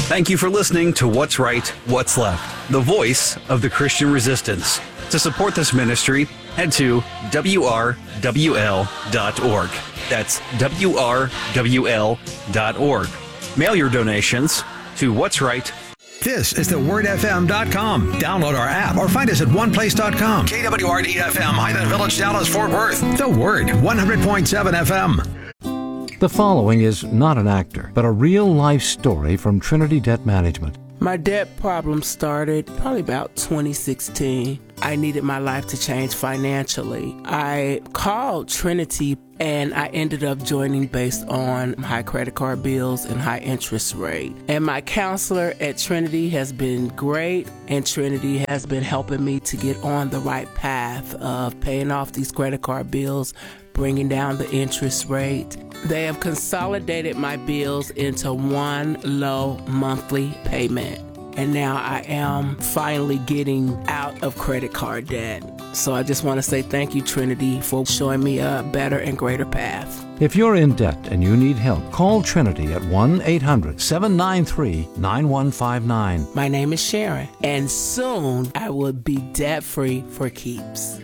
Thank you for listening to What's Right, What's Left, the voice of the Christian resistance. To support this ministry, head to WRWL.org. That's WRWL.org. Mail your donations to What's Right. This is thewordfm.com. Download our app or find us at oneplace.com. KWRD-FM, Highland Village, Dallas, Fort Worth. The Word, 100.7 FM. The following is not an actor, but a real-life story from Trinity Debt Management. My debt problem started probably about 2016. I needed my life to change financially. I called Trinity and I ended up joining based on high credit card bills and high interest rate. And my counselor at Trinity has been great, and Trinity has been helping me to get on the right path of paying off these credit card bills, bringing down the interest rate. They have consolidated my bills into one low monthly payment. And now I am finally getting out of credit card debt. So I just want to say thank you, Trinity, for showing me a better and greater path. If you're in debt and you need help, call Trinity at 1-800-793-9159. My name is Sharon, and soon I will be debt-free for keeps.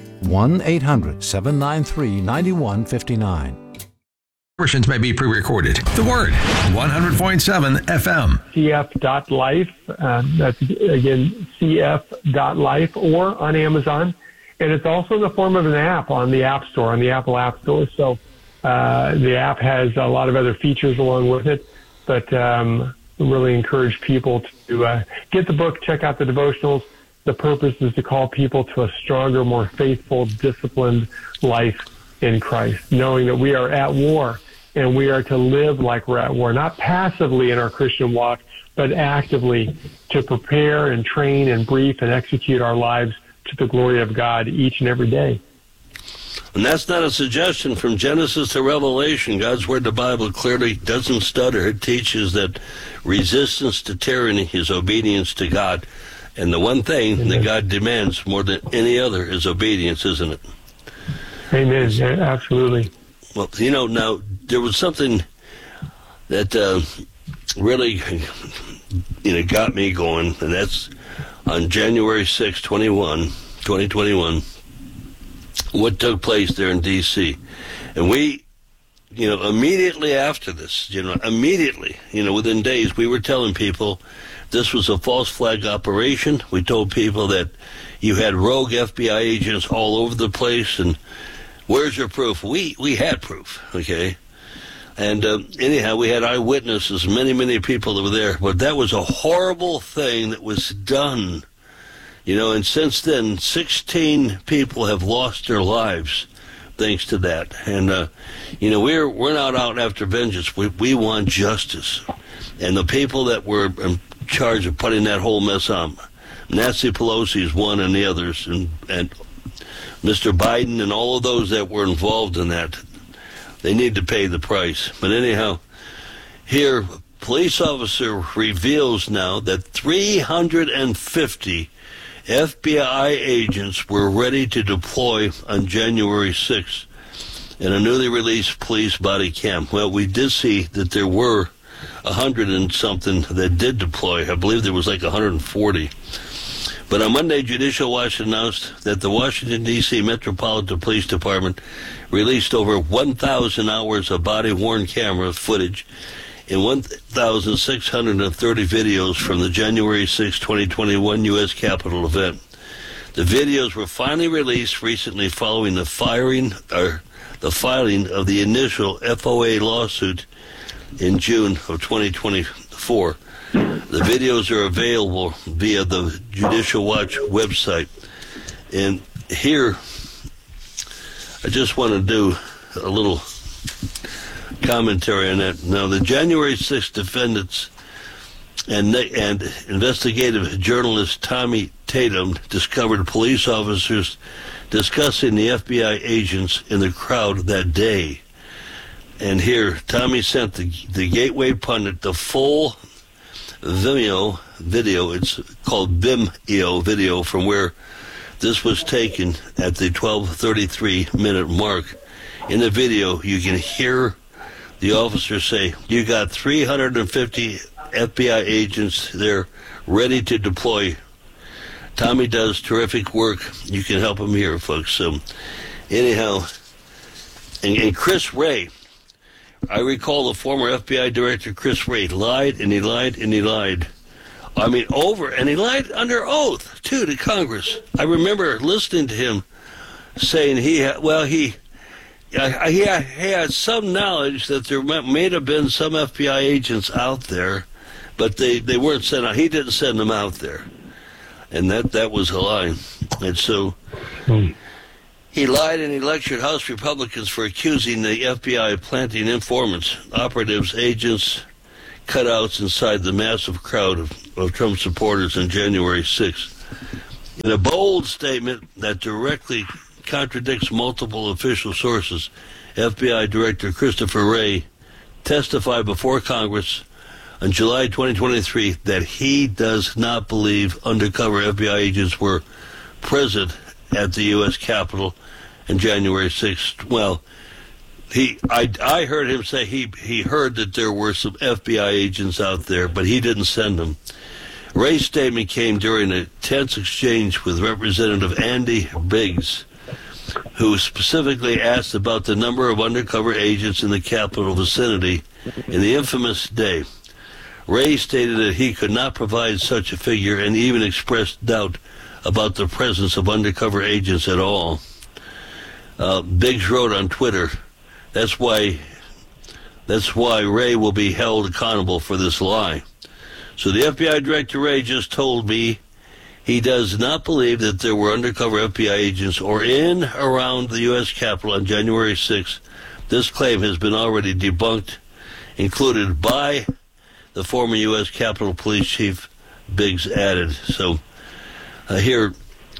1-800-793-9159. Versions may be pre-recorded. The Word, 100.7 FM. cf.life. That's, again, cf.life, or on Amazon. And it's also in the form of an app on the App Store, on the Apple App Store. So the app has a lot of other features along with it. But really encourage people to get the book, check out the devotionals. The purpose is to call people to a stronger, more faithful, disciplined life in Christ, knowing that we are at war and we are to live like we're at war, not passively in our Christian walk, but actively to prepare and train and brief and execute our lives to the glory of God each and every day. And that's not a suggestion from Genesis to Revelation. God's Word, the Bible, clearly doesn't stutter. It teaches that resistance to tyranny is obedience to God. And the one thing that God demands more than any other is obedience, isn't it? Amen. Yeah, absolutely. Well, now, there was something that really, got me going, and that's on January 6, 2021, what took place there in D.C. And we, immediately after this, within days, we were telling people this was a false flag operation. We told people that you had rogue FBI agents all over the place, and where's your proof? We had proof, okay? And anyhow, we had eyewitnesses, many people that were there. But that was a horrible thing that was done. And since then, 16 people have lost their lives thanks to that. And, we're not out after vengeance. We want justice. And the people that were in charge of putting that whole mess on, Nancy Pelosi is one, and the others, and Mr. Biden and all of those that were involved in that, they need to pay the price. But anyhow, here, police officer reveals now that 350 FBI agents were ready to deploy on January 6th in a newly released police body cam. Well, we did see that there were 100 and something that did deploy. I believe there was like 140. But on Monday, Judicial Watch announced that the Washington, D.C. Metropolitan Police Department released over 1,000 hours of body-worn camera footage and 1,630 videos from the January 6, 2021 U.S. Capitol event. The videos were finally released recently following the filing of the initial FOA lawsuit in June of 2024. The videos are available via the Judicial Watch website. And here, I just want to do a little commentary on that. Now, the January 6th defendants and investigative journalist Tommy Tatum discovered police officers discussing the FBI agents in the crowd that day. And here, Tommy sent the Gateway Pundit the full Vimeo video. It's called Vimeo video, from where this was taken at the 12:33-minute mark. In the video, you can hear the officer say, "You got 350 FBI agents. They're ready to deploy. Tommy does terrific work. You can help him here, folks. So, anyhow, and Chris Wray, I recall the former FBI director Chris Wray lied and he lied and he lied. I mean, and he lied under oath, too, to Congress. I remember listening to him saying he had some knowledge that there may have been some FBI agents out there, but they weren't sent out. He didn't send them out there. And that was a lie. And so he lied and he lectured House Republicans for accusing the FBI of planting informants, operatives, agents, cutouts inside the massive crowd of Trump supporters on January 6th. In a bold statement that directly contradicts multiple official sources, FBI Director Christopher Wray testified before Congress on July 2023 that he does not believe undercover FBI agents were present at the U.S. Capitol on January 6th. Well, I heard him say he heard that there were some FBI agents out there, but he didn't send them. Wray's statement came during a tense exchange with Representative Andy Biggs, who specifically asked about the number of undercover agents in the Capitol vicinity in the infamous day. Wray stated that he could not provide such a figure and even expressed doubt about the presence of undercover agents at all. Biggs wrote on Twitter, that's why Wray will be held accountable for this lie. So the FBI Director Wray just told me he does not believe that there were undercover FBI agents or in around the U.S. Capitol on January 6th. This claim has been already debunked, included by the former U.S. Capitol Police Chief. Biggs added. So here,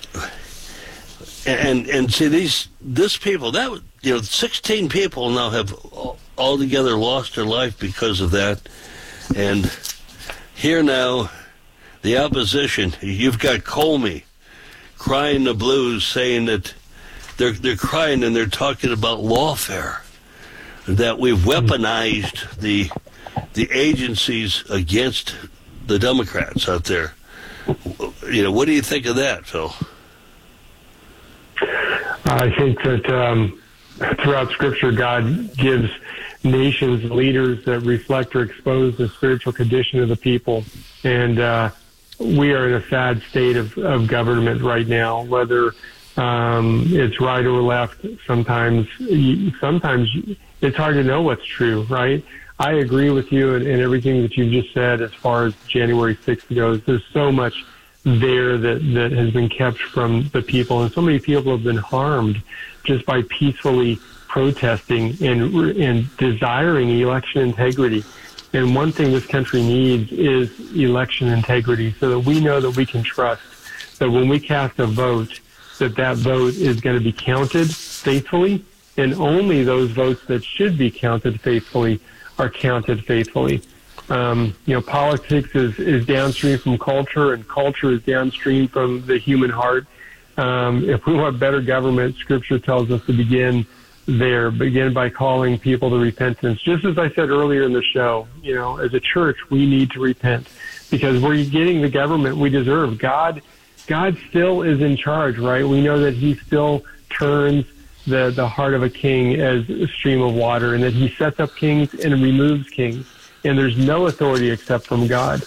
and see this people, 16 people now have altogether lost their life because of that. And here now, the opposition, you've got Comey crying the blues, saying that they're crying and they're talking about lawfare, that we've weaponized the agencies against the Democrats out there. What do you think of that, Phil? I think that throughout Scripture, God gives nations leaders that reflect or expose the spiritual condition of the people. And we are in a sad state of government right now, whether it's right or left. Sometimes it's hard to know what's true, right? I agree with you in everything that you've just said as far as January 6th goes. There's so much there that has been kept from the people, and so many people have been harmed just by peacefully protesting and desiring election integrity. And one thing this country needs is election integrity, so that we know that we can trust that when we cast a vote, that vote is going to be counted faithfully, and only those votes that should be counted faithfully are counted faithfully. Politics is downstream from culture, and culture is downstream from the human heart. If we want better government, Scripture tells us to begin by calling people to repentance. Just as I said earlier in the show, as a church, we need to repent because we're getting the government we deserve. God still is in charge, right? We know that He still turns the heart of a king as a stream of water, and that He sets up kings and removes kings, and there's no authority except from God.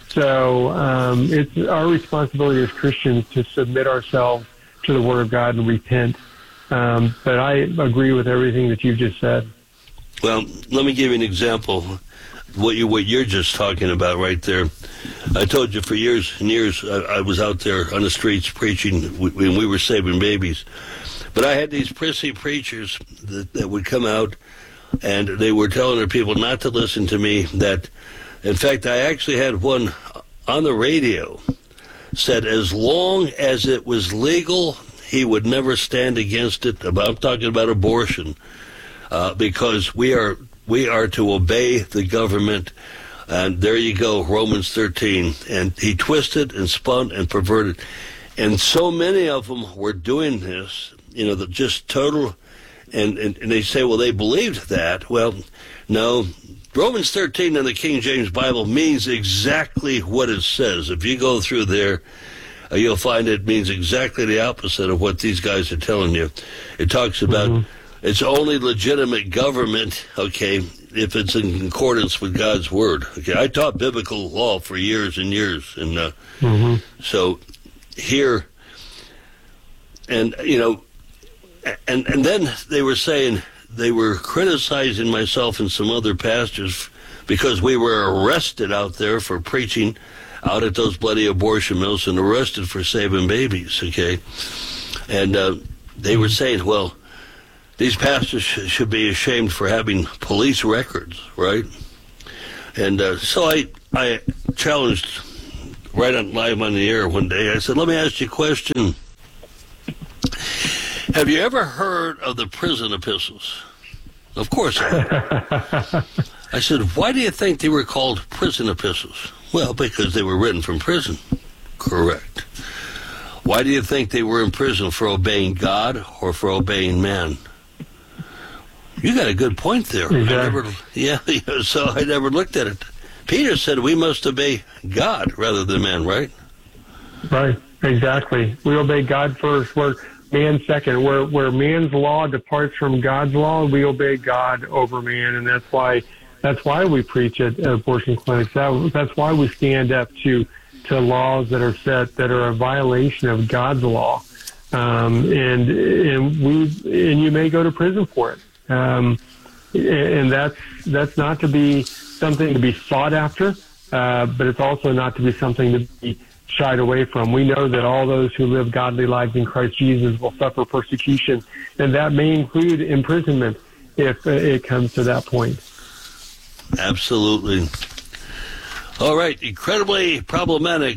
So it's our responsibility as Christians to submit ourselves to the Word of God and repent. But I agree with everything that you just said. Well, let me give you an example. What you're just talking about right there. I told you for years and years I was out there on the streets preaching when we were saving babies. But I had these prissy preachers that would come out, and they were telling their people not to listen to me. That, in fact, I actually had one on the radio said as long as it was legal, he would never stand against it. I'm talking about abortion, because we are to obey the government. And there you go, Romans 13. And he twisted and spun and perverted. And so many of them were doing this, just total. And they say, well, they believed that. Well, no, Romans 13 in the King James Bible means exactly what it says. If you go through there, you'll find it means exactly the opposite of what these guys are telling you. It talks about it's only legitimate government, okay, if it's in accordance with God's word. Okay, I taught biblical law for years and years, and so here, and you know, and then they were saying they were criticizing myself and some other pastors because we were arrested out there for preaching out at those bloody abortion mills and arrested for saving babies, okay? And they were saying, well, these pastors should be ashamed for having police records, right? And so I challenged right on live on the air one day. I said, let me ask you a question. Have you ever heard of the prison epistles? Of course I have. I said, why do you think they were called prison epistles? Well, because they were written from prison. Correct. Why do you think they were in prison? For obeying God or for obeying man? You got a good point there. Exactly. So I never looked at it. Peter said we must obey God rather than man, right? Right, exactly. We obey God first, where man second. Where man's law departs from God's law, we obey God over man, and that's why we preach at abortion clinics. That's why we stand up to laws that are set that are a violation of God's law, and you may go to prison for it. And that's not to be something to be sought after, but it's also not to be something to be shied away from. We know that all those who live godly lives in Christ Jesus will suffer persecution, and that may include imprisonment if it comes to that point. Absolutely. All right, incredibly problematic.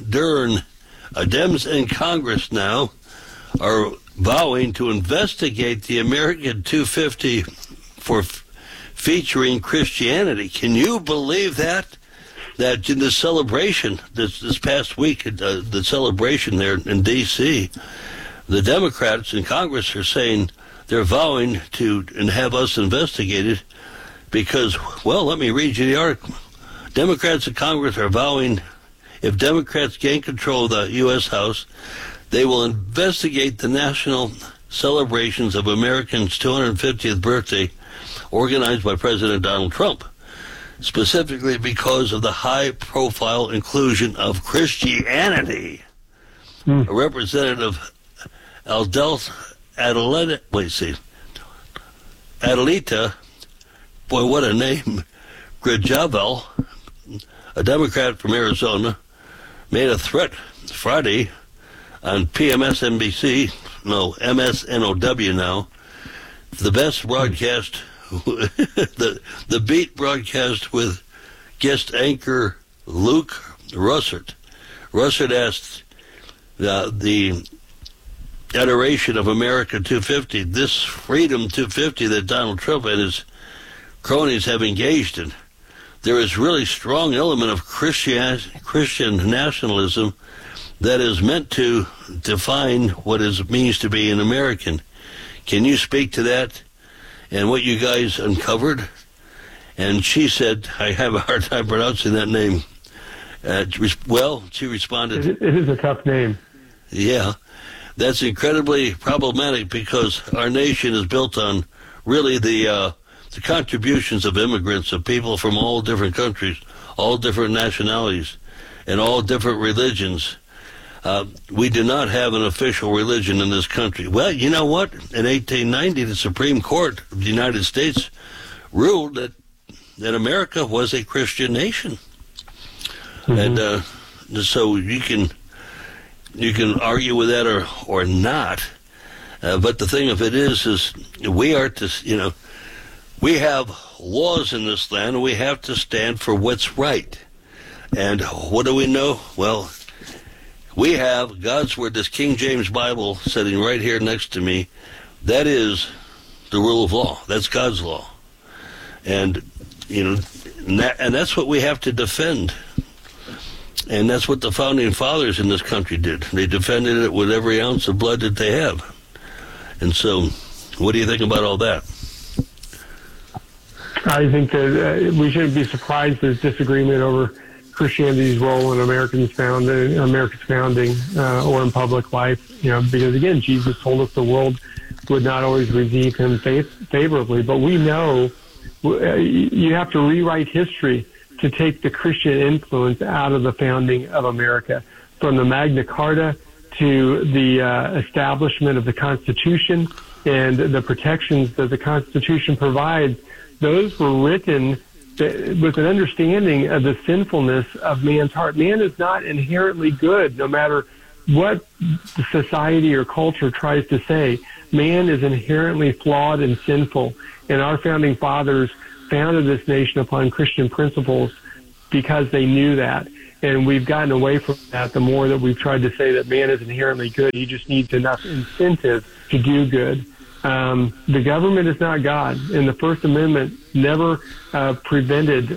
Dems in Congress now are vowing to investigate the American 250 for featuring Christianity. Can you believe that? That in the celebration this past week, the celebration there in D.C., the Democrats in Congress are saying they're vowing to and have us investigated because, well, let me read you the article. Democrats in Congress are vowing if Democrats gain control of the U.S. House, they will investigate the national celebrations of Americans' 250th birthday organized by President Donald Trump, specifically because of the high-profile inclusion of Christianity. A representative, Adelita, boy, what a name, Grajavel, a Democrat from Arizona, made a threat Friday on MSNOW now, the best broadcast, the Beat broadcast with guest anchor Luke Russert. Russert asked the adoration of America 250, this Freedom 250 that Donald Trump and his cronies have engaged in. There is really strong element of Christian nationalism that is meant to define what it means to be an American. Can you speak to that and what you guys uncovered? And she said, I have a hard time pronouncing that name. Well, she responded, It is a tough name. Yeah, that's incredibly problematic because our nation is built on really the contributions of immigrants, of people from all different countries, all different nationalities, and all different religions. We do not have an official religion in this country. Well, you know what? In 1890, the Supreme Court of the United States ruled that America was a Christian nation. And so you can argue with that or not. But the thing of it is we are to, we have laws in this land, and we have to stand for what's right. And what do we know? Well, we have God's Word, this King James Bible sitting right here next to me. That is the rule of law. That's God's law. And, and that's what we have to defend. And that's what the founding fathers in this country did. They defended it with every ounce of blood that they have. And so, what do you think about all that? I think that we shouldn't be surprised there's disagreement over Christianity's role in America's founding or in public life. Because again, Jesus told us the world would not always receive him favorably. But we know you have to rewrite history to take the Christian influence out of the founding of America, from the Magna Carta to the establishment of the Constitution and the protections that the Constitution provides. Those were written with an understanding of the sinfulness of man's heart. Man is not inherently good, no matter what society or culture tries to say. Man is inherently flawed and sinful, and our founding fathers founded this nation upon Christian principles because they knew that. And we've gotten away from that the more that we've tried to say that man is inherently good. He just needs enough incentive to do good. The government is not God, and the First Amendment never permitted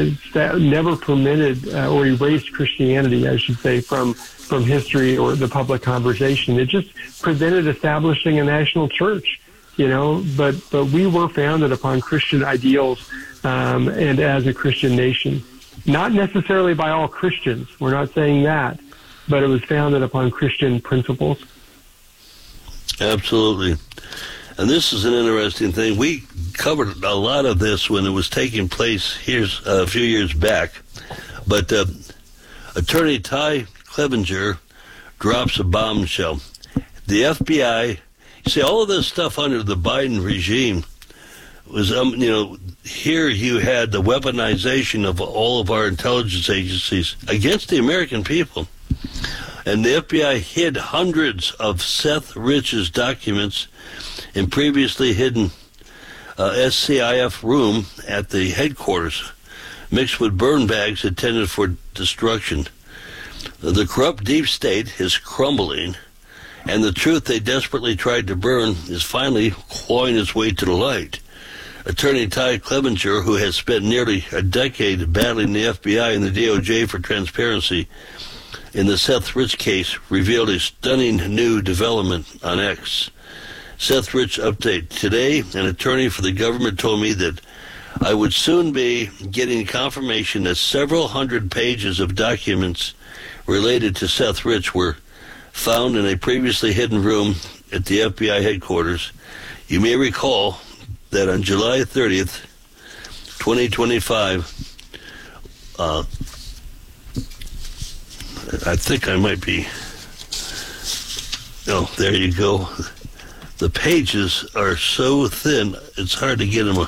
or erased Christianity, I should say, from history or the public conversation. It just prevented establishing a national church, but we were founded upon Christian ideals and as a Christian nation. Not necessarily by all Christians. We're not saying that, but it was founded upon Christian principles. Absolutely. And this is an interesting thing. We covered a lot of this when it was taking place here a few years back. But Attorney Ty Clevenger drops a bombshell. The FBI, you see, all of this stuff under the Biden regime was, here you had the weaponization of all of our intelligence agencies against the American people. And the FBI hid hundreds of Seth Rich's documents in previously hidden SCIF room at the headquarters, mixed with burn bags intended for destruction. The corrupt deep state is crumbling, and the truth they desperately tried to burn is finally clawing its way to the light. Attorney Ty Clevenger, who has spent nearly a decade battling the FBI and the DOJ for transparency in the Seth Rich case, revealed a stunning new development on X. Seth Rich update. Today, an attorney for the government told me that I would soon be getting confirmation that several hundred pages of documents related to Seth Rich were found in a previously hidden room at the FBI headquarters. You may recall that on July 30th, 2025, I think I might be, there you go. The pages are so thin, it's hard to get them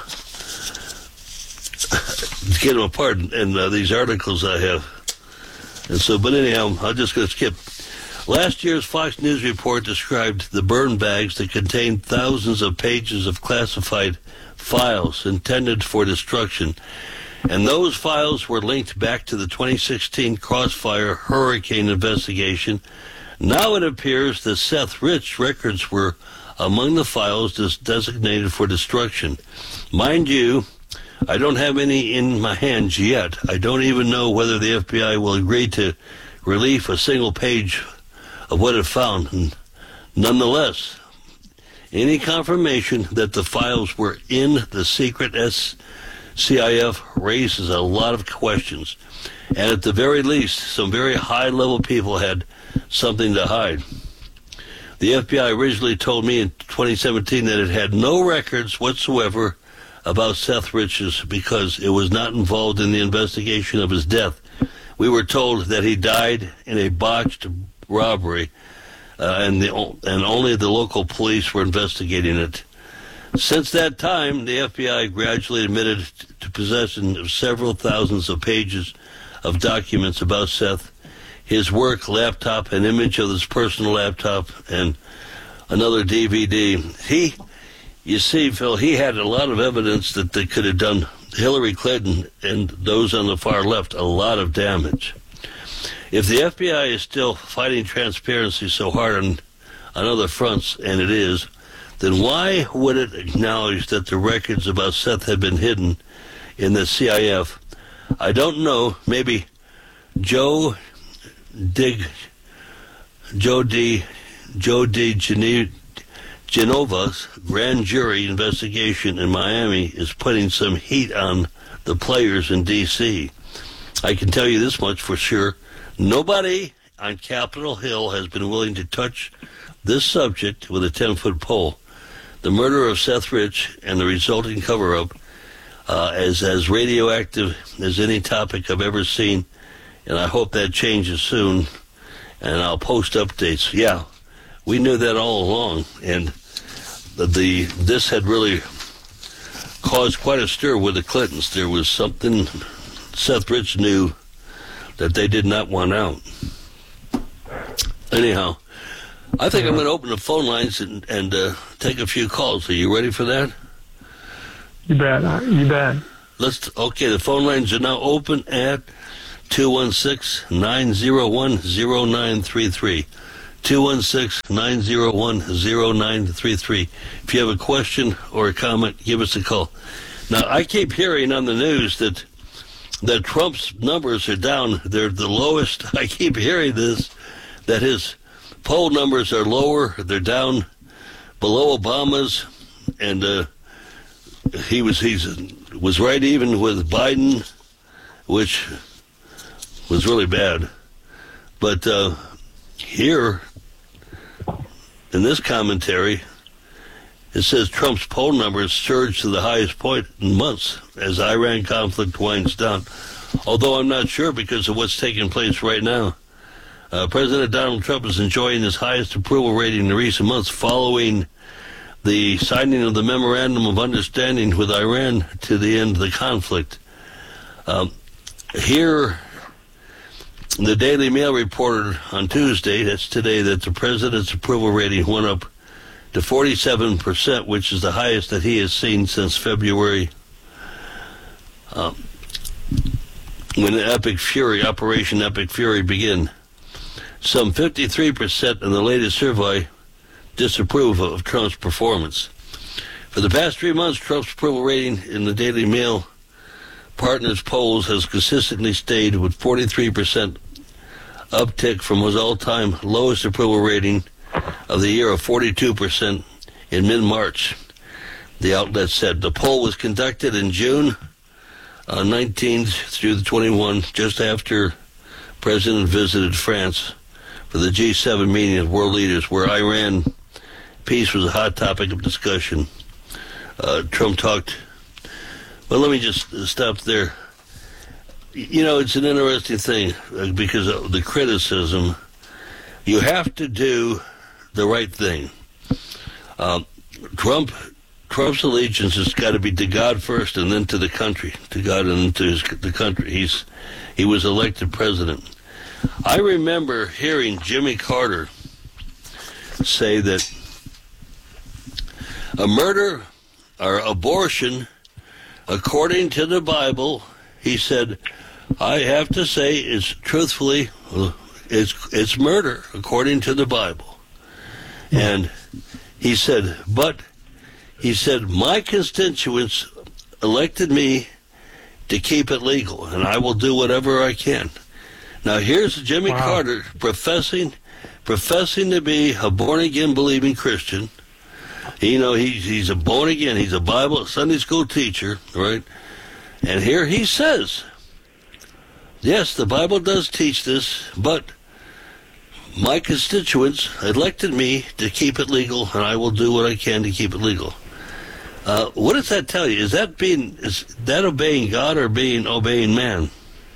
apart, and these articles I have. And so, but anyhow, I'm just going to skip. Last year's Fox News report described the burn bags that contained thousands of pages of classified files intended for destruction. And those files were linked back to the 2016 Crossfire hurricane investigation. Now it appears that Seth Rich records were among the files designated for destruction. Mind you, I don't have any in my hands yet. I don't even know whether the FBI will agree to release a single page of what it found. And nonetheless, any confirmation that the files were in the secret SCIF raises a lot of questions. And at the very least, some very high-level people had something to hide. The FBI originally told me in 2017 that it had no records whatsoever about Seth Rich's because it was not involved in the investigation of his death. We were told that he died in a botched robbery, and only the local police were investigating it. Since that time, the FBI gradually admitted to possession of several thousands of pages of documents about Seth, his work laptop, an image of his personal laptop, and another DVD. You see, Phil, he had a lot of evidence that they could have done Hillary Clinton and those on the far left a lot of damage. If the FBI is still fighting transparency so hard on other fronts, and it is, then why would it acknowledge that the records about Seth had been hidden in the CIF? I don't know. Maybe Joe D. Genova's grand jury investigation in Miami is putting some heat on the players in D.C. I can tell you this much for sure. Nobody on Capitol Hill has been willing to touch this subject with a 10-foot pole. The murder of Seth Rich and the resulting cover-up is as radioactive as any topic I've ever seen, and I hope that changes soon, and I'll post updates. Yeah, we knew that all along, and this had really caused quite a stir with the Clintons. There was something Seth Rich knew that they did not want out. Anyhow, I think I'm going to open the phone lines and take a few calls. Are you ready for that? You bet. You bet. Okay, the phone lines are now open at 216-901-0933. 216-901-0933. If you have a question or a comment, give us a call. Now, I keep hearing on the news that Trump's numbers are down. They're the lowest. I keep hearing this, that his poll numbers are lower. They're down below Obama's, and he was right even with Biden, which was really bad. But here, in this commentary, it says Trump's poll numbers surged to the highest point in months as Iran conflict winds down. Although I'm not sure because of what's taking place right now. President Donald Trump is enjoying his highest approval rating in recent months following the signing of the Memorandum of Understanding with Iran to the end of the conflict. Here, the Daily Mail reported on Tuesday, that's today, that the president's approval rating went up to 47%, which is the highest that he has seen since February, when Operation Epic Fury began. Some 53% in the latest survey disapprove of Trump's performance. For the past 3 months, Trump's approval rating in the Daily Mail Partners polls has consistently stayed with 43% uptick from his all-time lowest approval rating of the year of 42% in mid-March. The outlet said the poll was conducted in June 19th through the 21st, just after President visited France for the G7 meeting of world leaders, where Iran peace was a hot topic of discussion. Trump talked. Well, let me just stop there. You know, it's an interesting thing because of the criticism. You have to do the right thing. Trump's allegiance has got to be to God first, and then to the country, to God and then to the country. He was elected president. I remember hearing Jimmy Carter say that a murder or abortion, according to the Bible, he said, I have to say, is truthfully, it's murder according to the Bible. And he said, my constituents elected me to keep it legal, and I will do whatever I can. Now here's Jimmy Carter professing to be a born-again believing Christian. You know, he's a born-again, he's a Bible, Sunday school teacher, right? And here he says, yes, the Bible does teach this, but my constituents elected me to keep it legal, and I will do what I can to keep it legal. What does that tell you? Is that obeying God or obeying man?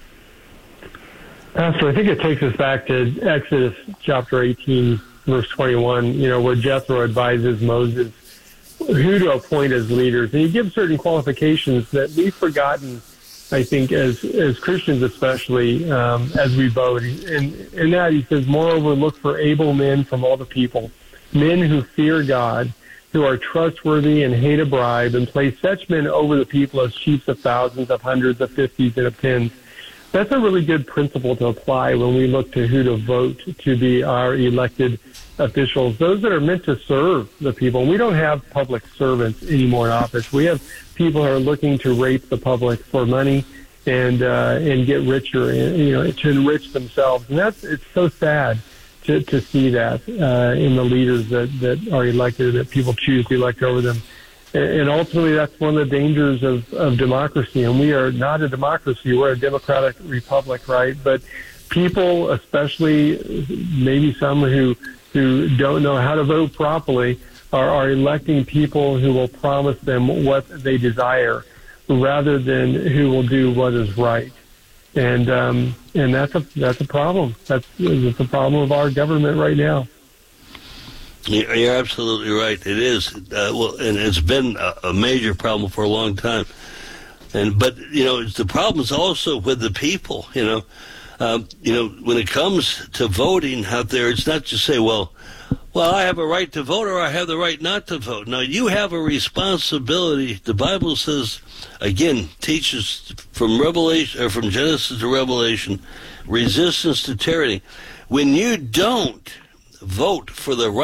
So I think it takes us back to Exodus chapter 18, verse 21, where Jethro advises Moses who to appoint as leaders. And he gives certain qualifications that we've forgotten, I think, as Christians especially, as we vote. And in that he says, moreover, look for able men from all the people, men who fear God, who are trustworthy and hate a bribe, and place such men over the people as chiefs of thousands, of hundreds, of fifties, and of tens. That's a really good principle to apply when we look to who to vote to be our elected officials, those that are meant to serve the people. We don't have public servants anymore in office. We have people who are looking to rape the public for money and get richer, to enrich themselves. And it's so sad to see that in the leaders that are elected, that people choose to elect over them. And ultimately, that's one of the dangers of democracy. And we are not a democracy. We're a democratic republic, right? But people, especially maybe some who don't know how to vote properly, are electing people who will promise them what they desire rather than who will do what is right. And that's a problem. That's a problem of our government right now. You're absolutely right. It is. And it's been a major problem for a long time. But the problem is also with the people. When it comes to voting out there, it's not just say, well, I have a right to vote or I have the right not to vote. No, you have a responsibility. The Bible says, again, teaches from Genesis to Revelation, resistance to tyranny. When you don't vote for the right